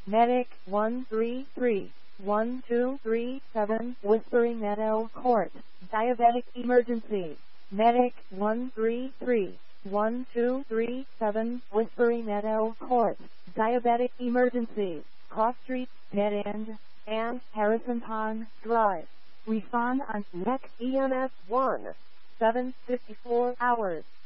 Medic 133-1237, Whispering Meadow Court, diabetic emergency. Medic 133-1237, Whispering Meadow Court, diabetic emergency. Cross Street, Dead End, and Harrison Pond Drive. Respond on NEC EMS 1, 754 hours.